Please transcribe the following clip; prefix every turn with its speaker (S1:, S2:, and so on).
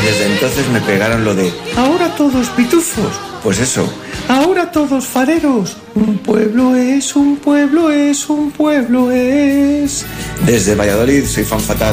S1: desde entonces me pegaron lo de ahora todos pitufos. Pues eso, ahora todos fareros. Un pueblo es, un pueblo es, un pueblo es. Desde Valladolid soy fan fatal.